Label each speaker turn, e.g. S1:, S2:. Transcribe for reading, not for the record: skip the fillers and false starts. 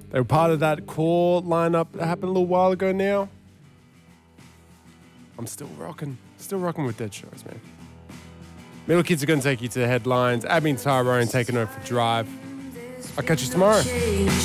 S1: They were part of that core lineup that happened a little while ago now. I'm still rocking with Dead Shows, man. Middle Kids are going to take you to the headlines. Abby and Tyrone taking over for Drive. I'll catch you tomorrow.